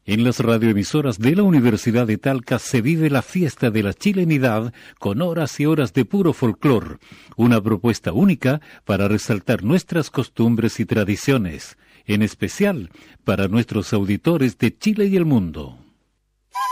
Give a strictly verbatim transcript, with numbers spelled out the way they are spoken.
En las radioemisoras de la Universidad de Talca se vive la fiesta de la chilenidad con horas y horas de puro folclor, una propuesta única para resaltar nuestras costumbres y tradiciones, en especial para nuestros auditores de Chile y el mundo.